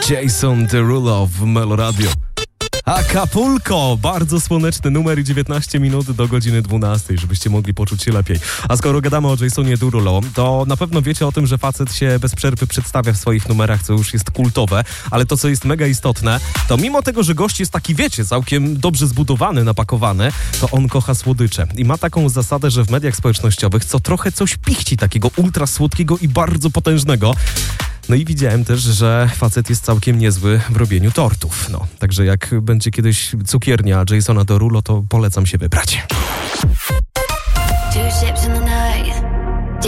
Jason Derulo w Meloradio. Acapulco, bardzo słoneczny numer i 19 minut do godziny 12, żebyście mogli poczuć się lepiej. A skoro gadamy o Jasonie Derulo, to na pewno wiecie o tym, że facet się bez przerwy przedstawia w swoich numerach, co już jest kultowe, ale to, co jest mega istotne, to mimo tego, że gość jest taki, wiecie, całkiem dobrze zbudowany, napakowany, to on kocha słodycze i ma taką zasadę, że w mediach społecznościowych co trochę coś pichci takiego ultra słodkiego i bardzo potężnego. No i widziałem też, że facet jest całkiem niezły w robieniu tortów. No, także jak będzie kiedyś cukiernia Jasona Derulo, to polecam się wybrać. 2 ships in the night.